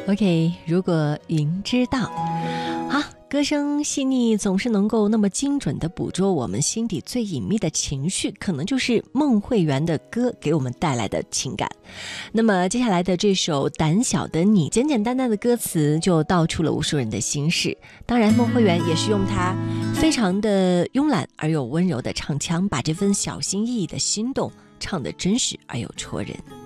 OK， 如果云知道。好，歌声细腻，总是能够那么精准地捕捉我们心底最隐秘的情绪，可能就是孟慧圆的歌给我们带来的情感。那么接下来的这首《胆小的你》，简简单单的歌词就道出了无数人的心事。当然，孟慧圆也是用她非常的慵懒而又温柔的唱腔，把这份小心翼翼的心动唱得真实而又戳人。